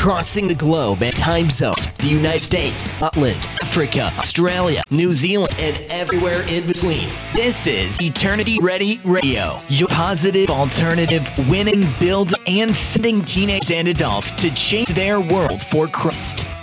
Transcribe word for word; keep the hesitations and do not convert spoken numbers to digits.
crossing the globe and time zones, the United States, Scotland, Africa, Australia, New Zealand, and everywhere in between. This is Eternity Ready Radio, your positive alternative, winning, build, and sending teenagers and adults to change their world for Christ.